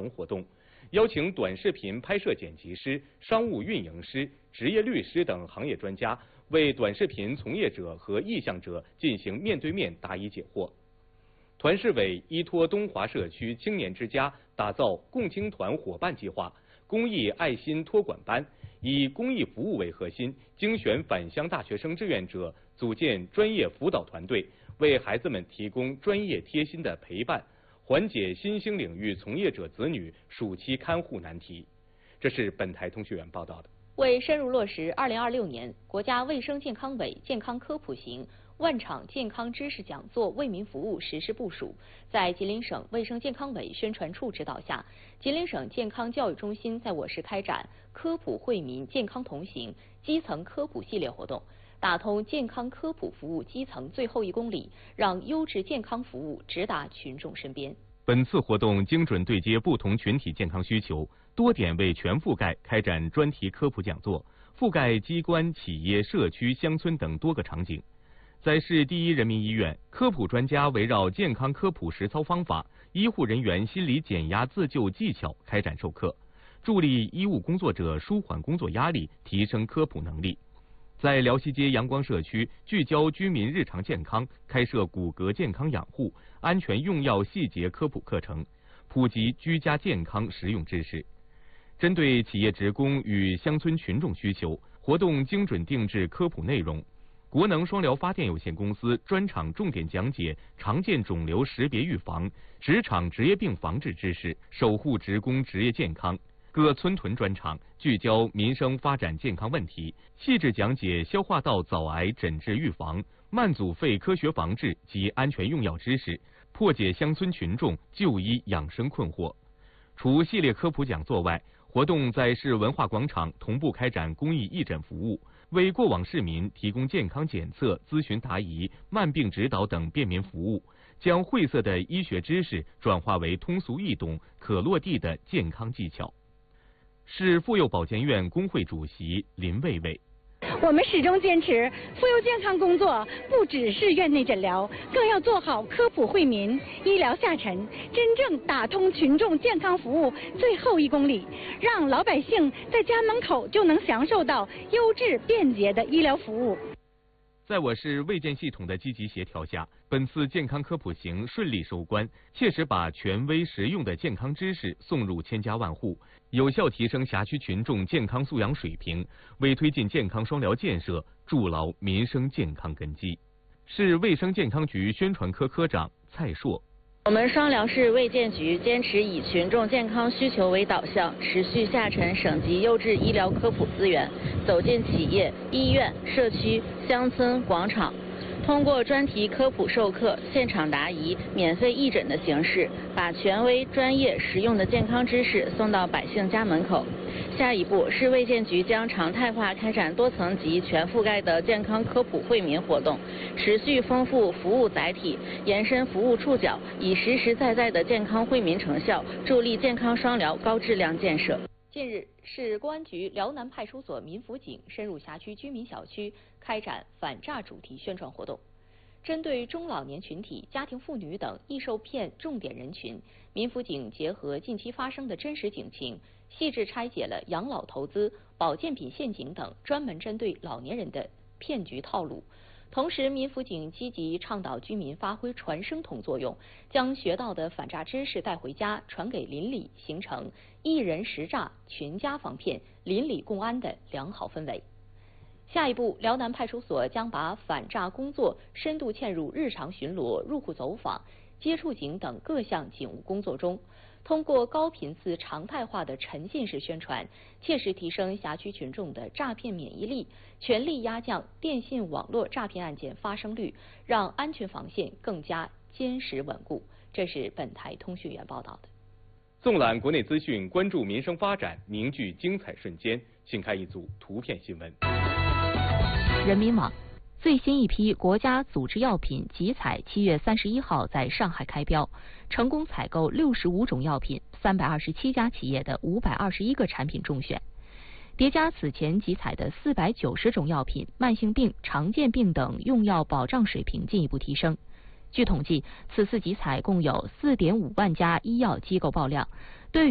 龙活动，邀请短视频拍摄剪辑师、商务运营师、职业律师等行业专家为短视频从业者和意向者进行面对面答疑解惑。团市委依托东华社区青年之家打造共青团伙伴计划、公益爱心托管班，以公益服务为核心，精选返乡大学生志愿者，组建专业辅导团队，为孩子们提供专业贴心的陪伴，缓解新兴领域从业者子女暑期看护难题。这是本台通讯员报道的。 为深入落实2026年国家卫生健康委健康科普型万场健康知识讲座为民服务实施部署，在吉林省卫生健康委宣传处指导下，吉林省健康教育中心在我市开展科普惠民健康同行基层科普系列活动，打通健康科普服务基层最后1公里，让优质健康服务直达群众身边。 本次活动精准对接不同群体健康需求，多点位全覆盖开展专题科普讲座，覆盖机关、企业、社区、乡村等多个场景。在市第一人民医院，科普专家围绕健康科普实操方法、医护人员心理减压自救技巧开展授课，助力医务工作者舒缓工作压力，提升科普能力。在辽西街阳光社区，聚焦居民日常健康，开设骨骼健康养护、安全用药细节科普课程，普及居家健康实用知识。针对企业职工与乡村群众需求，活动精准定制科普内容。国能双疗发电有限公司专场重点讲解常见肿瘤识别预防、职场职业病防治知识，守护职工职业健康。各村屯专场聚焦民生发展健康问题，细致讲解消化道早癌诊治预防、慢阻肺科学防治及安全用药知识，破解乡村群众就医养生困惑。除系列科普讲座外，活动在市文化广场同步开展公益义诊服务，为过往市民提供健康检测、咨询答疑、慢病指导等便民服务，将晦涩的医学知识转化为通俗易懂、可落地的健康技巧。市妇幼保健院工会主席林卫卫。 我们始终坚持妇幼健康工作不只是院内诊疗，更要做好科普惠民、医疗下沉，真正打通群众健康服务最后1公里，让老百姓在家门口就能享受到优质便捷的医疗服务。 在我市卫健系统的积极协调下，本次健康科普行顺利收官，切实把权威实用的健康知识送入千家万户，有效提升辖区群众健康素养水平，为推进健康双疗建设筑牢民生健康根基。市卫生健康局宣传科科长蔡硕。 我们双辽市卫健局坚持以群众健康需求为导向，持续下沉省级优质医疗科普资源，走进企业、医院、社区、乡村、广场，通过专题科普授课、现场答疑、免费义诊的形式，把权威、专业、实用的健康知识送到百姓家门口。下一步，市卫健局将常态化开展多层级、全覆盖的健康科普惠民活动，持续丰富服务载体，延伸服务触角，以实实在在的健康惠民成效，助力健康双疗高质量建设。 近日，市公安局辽南派出所民辅警深入辖区居民小区，开展反诈主题宣传活动。针对中老年群体、家庭妇女等易受骗重点人群，民辅警结合近期发生的真实警情，细致拆解了养老投资、保健品陷阱等专门针对老年人的骗局套路。同时，民辅警积极倡导居民发挥传声筒作用，将学到的反诈知识带回家，传给邻里，形成一人识诈、全家防骗、邻里共安的良好氛围。下一步，辽南派出所将把反诈工作深度嵌入日常巡逻、入户走访、接触警等各项警务工作中，通过高频次常态化的沉浸式宣传，切实提升辖区群众的诈骗免疫力，全力压降电信网络诈骗案件发生率，让安全防线更加坚实稳固。这是本台通讯员报道的。 纵览国内资讯，关注民生发展，凝聚精彩瞬间，请看一组图片新闻。 人民网最新一批国家组织药品集采7月31号在上海开标，成功采购65种药品，327家企业的521个产品中选。叠加此前集采的490种药品，慢性病、常见病等用药保障水平进一步提升。据统计，此次集采共有4.5万家医药机构报量。对